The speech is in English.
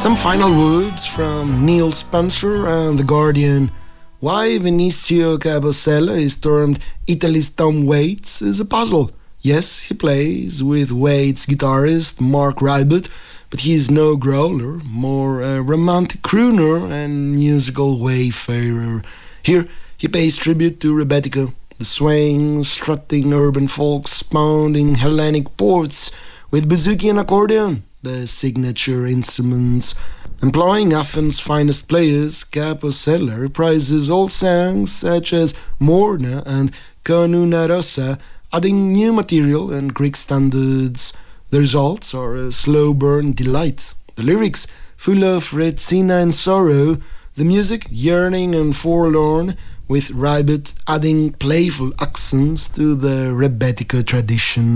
Some final words from Neil Spencer and The Guardian. Why Vinicio Cabosella is termed Italy's Tom Waits is a puzzle. Yes, he plays with Waits' guitarist Mark Ribot, but he is no growler, more a romantic crooner and musical wayfarer. Here, he pays tribute to Rebetiko, the swaying, strutting urban folk spounding Hellenic ports with bouzouki and accordion, the signature instruments. Employing Athens' finest players, Cabosella reprises old songs such as Morna and Konuna Rossa, adding new material and Greek standards. The results are a slow burn delight. The lyrics full of retsina and sorrow, the music yearning and forlorn, with Ribot adding playful accents to the Rebetiko tradition.